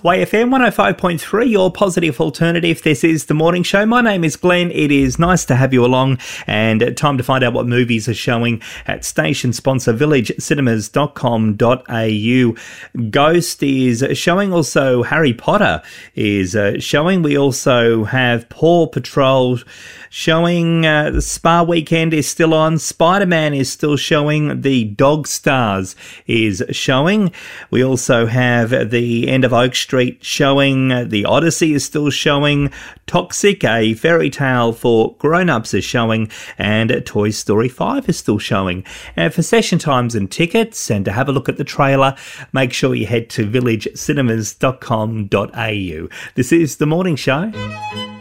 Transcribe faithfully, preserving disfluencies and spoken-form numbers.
Y F M one oh five point three, your positive alternative. This is The Morning Show. My name is Glenn. It is nice to have you along, and time to find out what movies are showing at station sponsor village cinemas dot com dot a u. Ghost is showing, also Harry Potter is uh, showing. We also have Paw Patrol showing. Uh, the Spa Weekend is still on. Spider-Man is still showing. The Dog Stars is showing. We also have the End of Oak Street showing. The Odyssey is still showing. Toxic, a fairy tale for grown-ups, is showing. And Toy Story five is still showing. And for session times and tickets, and to have a look at the trailer, make sure you head to village cinemas dot com dot a u. This is The Morning Show.